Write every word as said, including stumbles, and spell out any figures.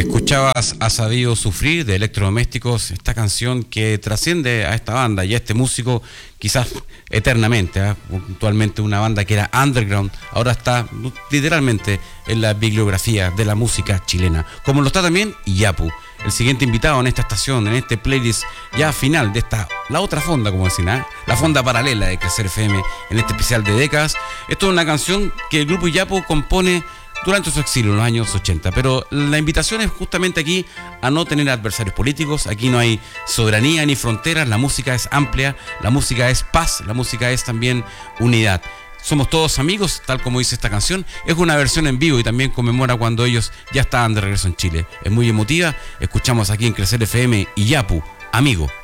Escuchabas A Sabido Sufrir de Electrodomésticos, esta canción que trasciende a esta banda y a este músico quizás eternamente, ¿eh? Puntualmente una banda que era underground, ahora está literalmente en la bibliografía de la música chilena, como lo está también Yapu, el siguiente invitado en esta estación, en este playlist ya final de esta, la otra fonda, como decían, ¿eh? La fonda paralela de Crecer F M, en este especial de décadas. Esto es una canción que el grupo Yapu compone durante su exilio en los años ochenta, pero la invitación es justamente aquí a no tener adversarios políticos. Aquí no hay soberanía ni fronteras, la música es amplia, la música es paz, la música es también unidad. Somos todos amigos, tal como dice esta canción. Es una versión en vivo y también conmemora cuando ellos ya estaban de regreso en Chile. Es muy emotiva. Escuchamos aquí en Crecer F M y Yapu, Amigo.